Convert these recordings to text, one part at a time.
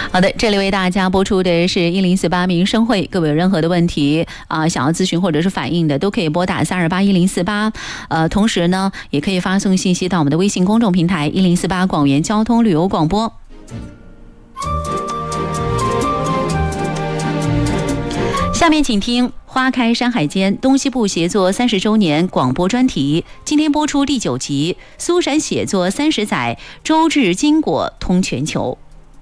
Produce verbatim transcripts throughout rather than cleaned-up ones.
好的，这里为大家播出的是一零四八民生会，各位有任何的问题啊、呃，想要咨询或者是反映的，都可以拨打三二八一零四八。呃，同时呢，也可以发送信息到我们的微信公众平台一零四八广元交通旅游广播。下面请听花开山海间东西部协作三十周年广播专题，今天播出第九集，苏陕写作三十载，周至金果通全球。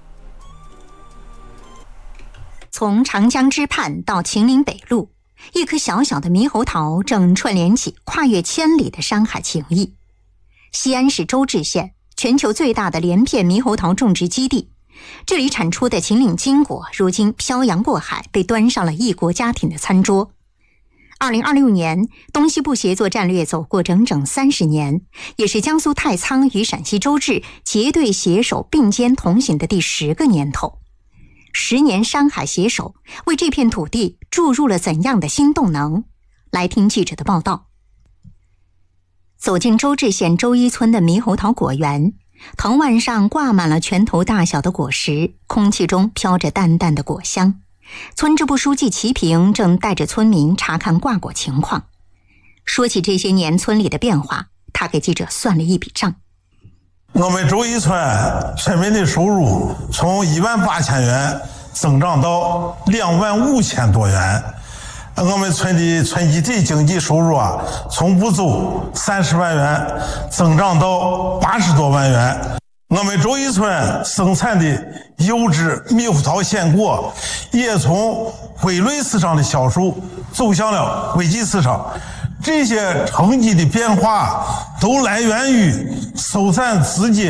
从长江之畔到秦岭北路，一棵小小的猕猴桃正串联起跨越千里的山海情谊。西安市周至县，全球最大的连片猕猴桃种植基地，这里产出的秦岭金果如今漂洋过海，被端上了异国家庭的餐桌。二零二六年，东西部协作战略走过整整三十年，也是江苏太仓与陕西周至结对携手并肩同行的第十个年头。十年山海携手，为这片土地注入了怎样的新动能？来听记者的报道。走进周至县周一村的猕猴桃果园，藤蔓上挂满了拳头大小的果实，空气中飘着淡淡的果香。村支部书记齐平正带着村民查看挂果情况。说起这些年村里的变化，他给记者算了一笔账。 我们周一村村民的收入从一万八千元增长到两万五千多元。我们村的村集体经济收入啊，从不足三十万元增长到八十多万元。我们周一村生产的优质猕猴桃鲜果也从归类市场的销售走向了国际市场。这些成绩的变化都来源于收产资金